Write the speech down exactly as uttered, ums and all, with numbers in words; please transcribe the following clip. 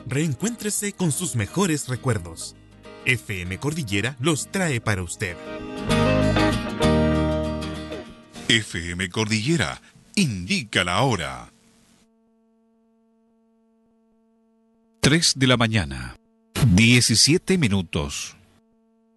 Reencuéntrese con sus mejores recuerdos. F M Cordillera los trae para usted. F M Cordillera indica la hora. tres de la mañana, diecisiete minutos.